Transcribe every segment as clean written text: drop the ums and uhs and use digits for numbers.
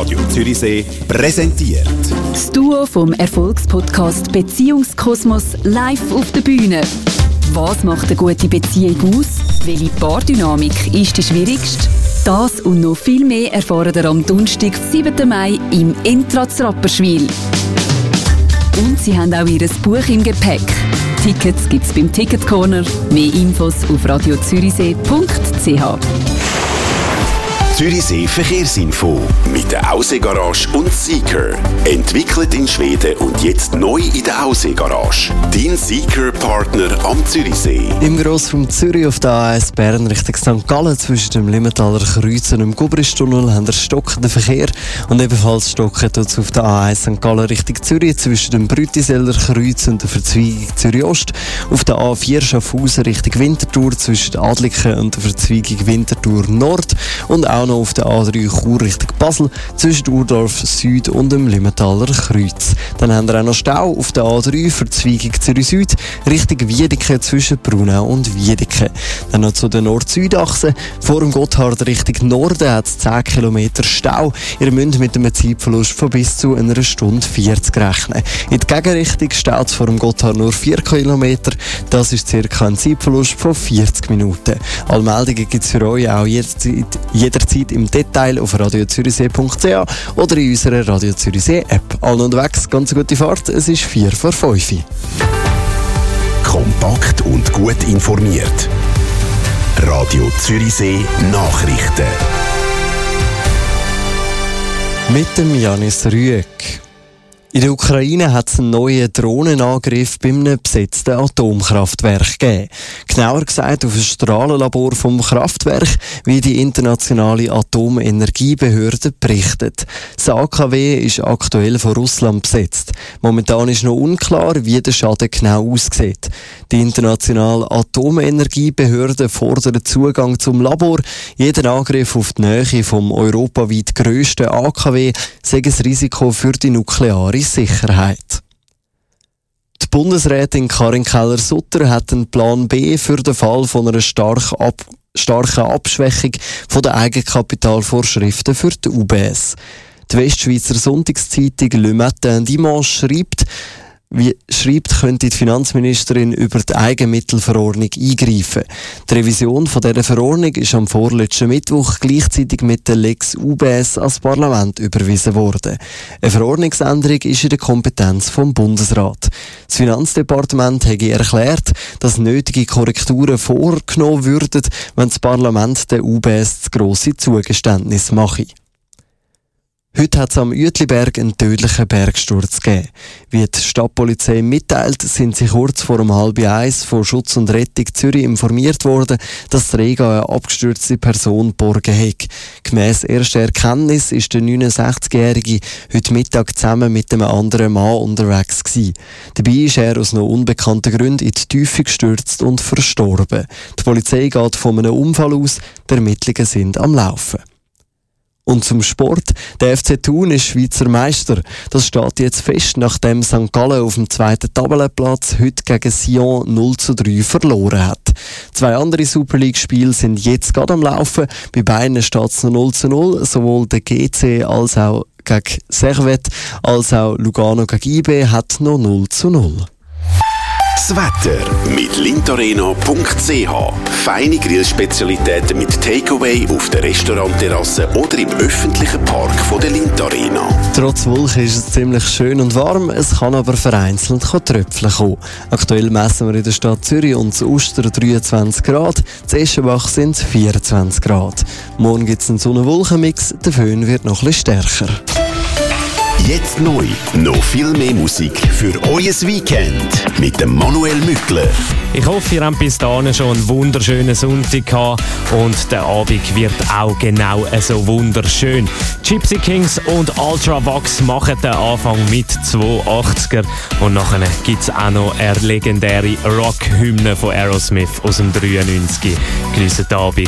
Radio Zürichsee präsentiert. Das Duo vom Erfolgspodcast Beziehungskosmos live auf der Bühne. Was macht eine gute Beziehung aus? Welche Paardynamik ist die schwierigste? Das und noch viel mehr erfahren ihr am Donnerstag, 7. Mai im Entratz Rapperswil. Und sie haben auch ihr Buch im Gepäck. Tickets gibt es beim Ticket Corner. Mehr Infos auf radiozürichsee.ch. Zürichsee Verkehrsinfo mit der Aussee-Garage und Seeker. Entwickelt in Schweden und jetzt neu in der Aussee-Garage. Dein Seeker-Partner am Zürichsee. Im Grossraum Zürich auf der A1 Bern Richtung St. Gallen zwischen dem Limmentaler Kreuz und dem Gubristunnel haben wir stockenden Verkehr. Und ebenfalls stocken tut es auf der A1 St. Gallen Richtung Zürich zwischen dem Brütiseller Kreuz und der Verzweigung Zürich Ost. Auf der A4 Schaffhausen Richtung Winterthur zwischen Adliken und der Verzweigung Winterthur Nord. Und auch noch auf der A3 Chur Richtung Basel zwischen Urdorf Süd und dem Limmentaler Kreuz. Dann haben wir auch noch Stau auf der A3 Verzweigung Zürich Süd Richtung Wiedeke zwischen Brunau und Wiedeke. Dann noch zu der Nord-Süd-Achse. Vor dem Gotthard Richtung Norden hat es 10 Kilometer Stau. Ihr müsst mit einem Zeitverlust von bis zu einer Stunde 40 rechnen. In die Gegenrichtung staut es vor dem Gotthard nur 4 Kilometer. Das ist ca. ein Zeitverlust von 40 Minuten. Alle Meldungen gibt es für euch auch jederzeit im Detail auf radiozürichsee.ch oder in unserer Radio Zürichsee App. Allen unterwegs, ganz gute Fahrt, es ist 4:05. Kompakt und gut informiert. Radio Zürichsee Nachrichten. Mit dem Janis Rüegg. In der Ukraine hat es einen neuen Drohnenangriff bei einem besetzten Atomkraftwerk gegeben. Genauer gesagt auf ein Strahlenlabor vom Kraftwerk, wie die internationale Atomenergiebehörde berichtet. Das AKW ist aktuell von Russland besetzt. Momentan ist noch unklar, wie der Schaden genau aussieht. Die internationale Atomenergiebehörde fordert Zugang zum Labor. Jeder Angriff auf die Nähe vom europaweit grössten AKW sei ein Risiko für die nukleare Sicherheit. Die Bundesrätin Karin Keller-Sutter hat einen Plan B für den Fall von einer starken Abschwächung der Eigenkapitalvorschriften für die UBS. Die Westschweizer Sonntagszeitung Le Matin Dimanche schreibt, könnte die Finanzministerin über die Eigenmittelverordnung eingreifen. Die Revision von dieser Verordnung ist am vorletzten Mittwoch gleichzeitig mit der Lex UBS ans Parlament überwiesen worden. Eine Verordnungsänderung ist in der Kompetenz vom Bundesrat. Das Finanzdepartement habe erklärt, dass nötige Korrekturen vorgenommen würden, wenn das Parlament der UBS zu grosse Zugeständnisse mache. Heute hat es am Uetliberg einen tödlichen Bergsturz gegeben. Wie die Stadtpolizei mitteilt, sind sie kurz vor 12:30 von Schutz und Rettung Zürich informiert worden, dass die Rega eine abgestürzte Person geborgen hat. Gemäss erster Erkenntnis ist der 69-Jährige heute Mittag zusammen mit einem anderen Mann unterwegs gewesen. Dabei ist er aus noch unbekannten Gründen in die Tiefe gestürzt und verstorben. Die Polizei geht von einem Unfall aus, die Ermittlungen sind am Laufen. Und zum Sport. Der FC Thun ist Schweizer Meister. Das steht jetzt fest, nachdem St. Gallen auf dem 2. Tabellenplatz heute gegen Sion 0:3 verloren hat. 2 andere Super League-Spiele sind jetzt gerade am Laufen. Bei beiden steht es noch 0:0. Sowohl der GC als auch gegen Servette als auch Lugano gegen IB hat noch 0:0. Das Wetter mit lintoreno.ch. Feine Grillspezialitäten mit Takeaway auf der Restaurantterrasse oder im öffentlichen Park von der Lintorena. Trotz Wolken ist es ziemlich schön und warm, es kann aber vereinzelt Tröpfchen kommen. Aktuell messen wir in der Stadt Zürich und zu Uster 23 Grad, zu Eschenbach sind es 24 Grad. Morgen gibt es einen Sonne-Wolken-Mix, der Föhn wird noch etwas stärker. Jetzt neu, noch viel mehr Musik für euer Weekend mit dem Manuel Mückler. Ich hoffe, ihr habt bis dahin schon einen wunderschönen Sonntag gehabt und der Abend wird auch genau so wunderschön. Gypsy Kings und Ultravox machen den Anfang mit 280er und nachher gibt es auch noch eine legendäre Rock-Hymne von Aerosmith aus dem 93. Geniessen den Abend.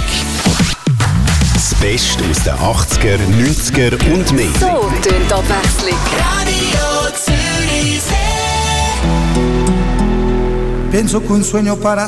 Das Beste aus den 80er, 90er und mehr. So tönt die Abwechslung. Radio Zürichsee. Penso che un sogno para